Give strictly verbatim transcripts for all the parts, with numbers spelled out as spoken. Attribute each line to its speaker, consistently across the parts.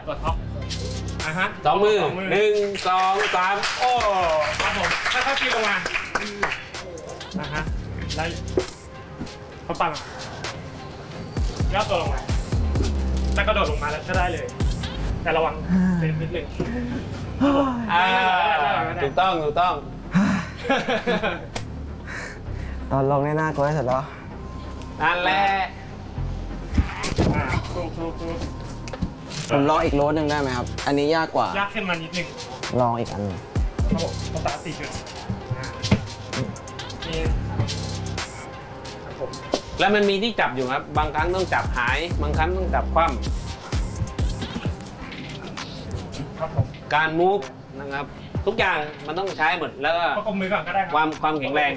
Speaker 1: ตัวท็อปอ่ะฮะ
Speaker 2: สองมือหนึ่งสองสาม
Speaker 1: โอ้ครับผมถ้าเขาปีนลงมาอ่ะฮะแล้วเขาปั่นย่อตัวลงมาแล้วก็โดดลงมาแล้วก็ได้เลยแต่ระวังเซฟนิดนึง
Speaker 2: อ่าถูกต้องถูกต้อง
Speaker 3: ตอนลงเนี่ยน่ากลัวที่สุดแล้ว
Speaker 2: นั่นแหละ
Speaker 1: อ่าถูกถูกถูก
Speaker 3: ผมลองอีกโรดหนึ่งได้ไหมครับอันนี้ยากกว่าย
Speaker 1: ากขึ้นมานิดนึง
Speaker 3: ลองอีกอันนึง
Speaker 1: ครับผมสตาร์ทสี่จุดนี่ครับผม
Speaker 2: แล้วมันมีที่จับอยู่ครับบางครั้งต้องจับหายบางครั้งต้องจับคว่
Speaker 1: ำครับผม
Speaker 2: การมูฟนะครับทุกอย่างมันต้องใช้หมดแล้วก็
Speaker 1: ประกบมือก่อนก็ได้
Speaker 2: ความความแข็งแรง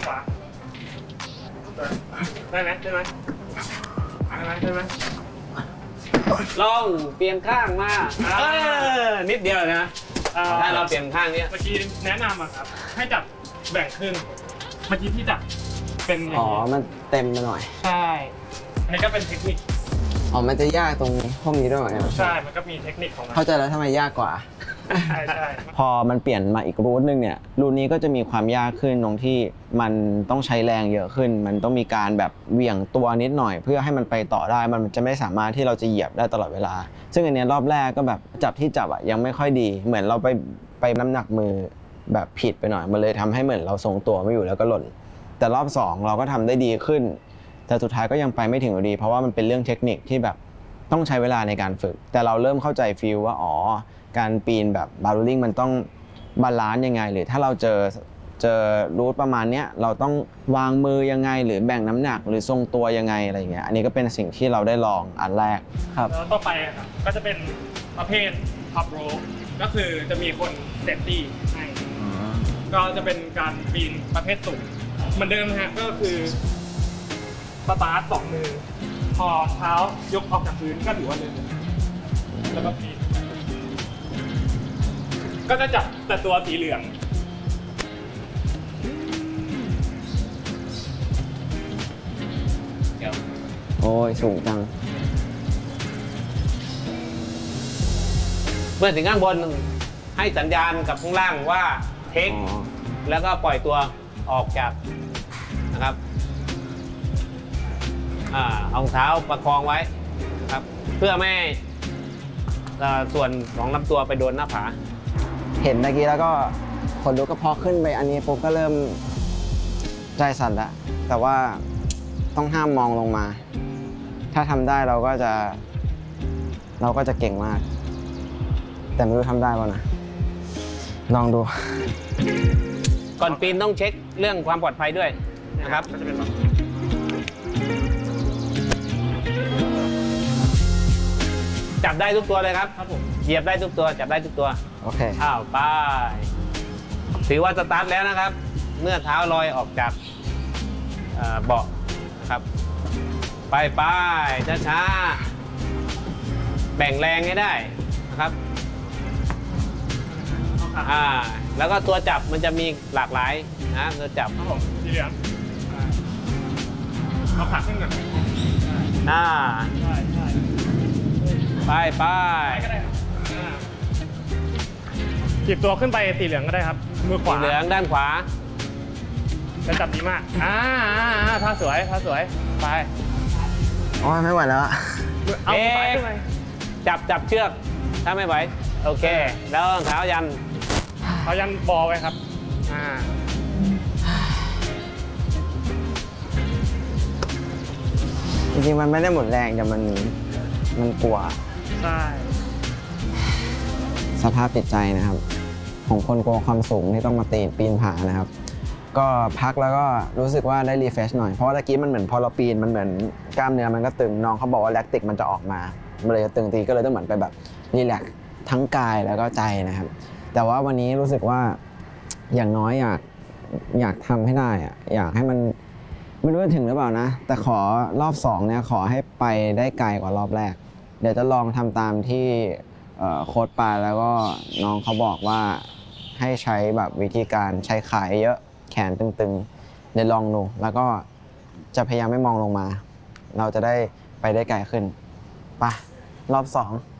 Speaker 1: ได้ไหมได้ไหมได้ไหมได้ไหม
Speaker 2: ลองเปลี่ยนข้างมาเออนิดเดียวนะถ้าเราเปลี่ยนข้างนี้
Speaker 1: เมื่อกี้แนะนำอะครับให้จับแบ่งครึ่งเมื่อกี้ที่จับเป็นอย่างนี้
Speaker 3: อ๋อมันเต็มไปหน่อย
Speaker 1: ใช่อันนี้ก็เป็นเทคนิค
Speaker 3: อ๋อมันจะยากตรงพวกนี้ด้วย
Speaker 1: ใช่มันก็มีเทคนิคของมัน
Speaker 3: เข้าใจแล้วทำไมยากกว่า
Speaker 1: ใช่ใช่
Speaker 3: พอมันเปลี่ยนมาอีกรูทนึงเนี่ยรูทนี้ก็จะมีความยากขึ้นตรงที่มันต้องใช้แรงเยอะขึ้นมันต้องมีการแบบเหวี่ยงตัวนิดหน่อยเพื่อให้มันไปต่อได้มันจะไม่สามารถที่เราจะเหยียบได้ตลอดเวลาซึ่งอันนี้รอบแรกก็แบบจับที่จับอะยังไม่ค่อยดีเหมือนเราไปไปน้ำหนักมือแบบผิดไปหน่อยมันเลยทำให้เหมือนเราทรงตัวไม่อยู่แล้วก็หล่นแต่รอบสองเราก็ทำได้ดีขึ้นแต่สุดท้ายก็ยังไปไม่ถึงอยู่ดีเพราะว่ามันเป็นเรื่องเทคนิคที่แบบต้องใช้เวลาในการฝึกแต่เราเริ่มเข้าใจฟีลว่าอ๋อการปีนแบบบาร์รูลิ่งมันต้องบาลานซ์ยังไงหรือถ้าเราเจอเจอรูทประมาณนี้เราต้องวางมือยังไงหรือแบ่งน้ำหนักหรือทรงตัวยังไงอะไรเงี้ยอันนี้ก็เป็นสิ่งที่เราได้ลองอันแรกครับ
Speaker 1: แล้วต่อไปครับก็จะเป็นประเภทท็อปโรปก็คือจะมีคนเซฟตี้ให้ก็จะเป็นการปีนประเภทสูงเหมือนเดิมนะฮะก็คือสตาร์ทสองมือพอเท้ายกออกจากพื้นก็ถือว่าเดินแล้วก็ปีนก็จะจับแต่ตัวสีเหลือง
Speaker 3: โอ้ยสูงจัง
Speaker 2: เมื่อถึงข้างบนให้สัญญาณกับข้างล่างว่าเทคแล้วก็ปล่อยตัวออกจากนะครับอ่าเอาเท้าประคองไว้ครับเพื่อไม่ให้ส่วนของลำตัวไปโดนหน้าผา
Speaker 3: เห็นเมื่อกี้แล้วก็คนลุกก็พอขึ้นไปอันนี้ปุ๊บก็เริ่มใจสั่นแล้วแต่ว่าต้องห้ามมองลงมาถ้าทำได้เราก็จะเราก็จะเก่งมากแต่ไม่รู้ทำได้ป่ะนะลองดู
Speaker 2: ก่อนปีนต้องเช็คเรื่องความปลอดภัยด้วยนะครับจับได้ทุกตัวเลยครับครับผมเหยียบได้ทุกตัวจับได้ทุกตัว
Speaker 3: โอเค
Speaker 2: อ้าวไปถือว่าสตาร์ทแล้วนะครับเมื่อเท้าลอยออกจากเบาะนะครับไปไปช้าๆแบ่งแรงให้ได้นะครับอ่าแล้วก็ตัวจับมันจะมีหลากหลายนะตัวจับ
Speaker 1: ครับผมสีเหลืองเอาขาขึ้นก่อน
Speaker 2: หน้า
Speaker 1: ใช่ใช่
Speaker 2: ไปไป
Speaker 1: จีบตัวขึ้นไปสีเหลืองก็ได้ครับมือขวา
Speaker 2: สีเหลืองด้านขวา
Speaker 1: จะจับดีมากอ่าท่าสวยท่าสวยไป
Speaker 3: อ๋อไม่ไหวแล้ว
Speaker 1: เอาไปขึ้นไป
Speaker 2: จับจับเชือกถ้าไม่ไหวโอเคแล้วเท้ายัน
Speaker 1: เท้ายันบอไว้ครับอ่า
Speaker 3: จริงๆมันไม่ได้หมดแรงแต่มันมันกลัว
Speaker 1: ใช่
Speaker 3: สภาพจิตใจนะครับของคนกลัวความสูงที่ต้องมาตีนปีนผานะครับก็พักแล้วก็รู้สึกว่าได้รีเฟรชหน่อยเพราะว่าตะกี้มันเหมือนพอเราปีนมันเหมือนกล้ามเนื้อมันก็ตึงน้องเขาบอกว่าแลคติกมันจะออกมามันเลยจะตึงตีก็เลยต้องเหมือนไปแบบรีแลกซ์ทั้งกายแล้วก็ใจนะครับแต่ว่าวันนี้รู้สึกว่าอย่างน้อยอยากอยากทำให้ได้อะอยากให้มันไม่รู้จะถึงหรือเปล่านะแต่ขอรอบสองเนี่ยขอให้ไปได้ไกลกว่ารอบแรกเดี๋ยวจะลองทำตามที่โค้ชปาแล้วก็น้องเขาบอกว่าให้ใช้แบบวิธีการใช้ขาเยอะแขนตึงๆเดี๋ยวลองดูแล้วก็จะพยายามไม่มองลงมาเราจะได้ไปได้ไกลขึ้นไปรอบสอง